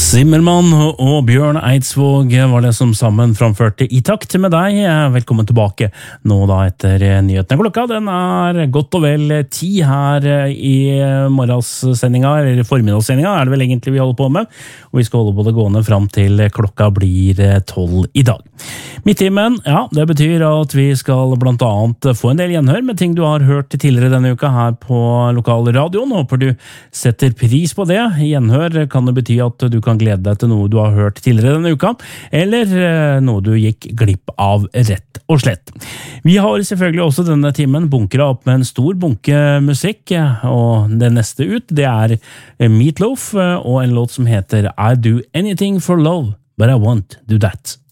Zimmermann og Bjørn Eidsvåg var det som sammen framførte I takt med deg. Velkommen tilbake nå da etter nyhetene. Klokka den godt og vel 10 her I morgenssendinga, eller formidagssendinga er det vel egentlig vi holder på med. Og vi skal holde på det gående fram til klokka blir 12 I dag. Midttimen, ja, det betyr at vi skal blant annet få en del gjenhør med ting du har hørt tidligere denne uka her på lokalradioen. Håper du setter pris på det. Gjenhør kan det bety at du kan glede deg til noe du har hørt tidligere denne uka, eller noe du gikk glipp av rett og slett. Vi har selvfølgelig også denne timen bunkret opp med en stor bunke musikk, og det neste ut, det Meat Loaf og en låt som heter I Do Anything for Love, But I Won't Do That.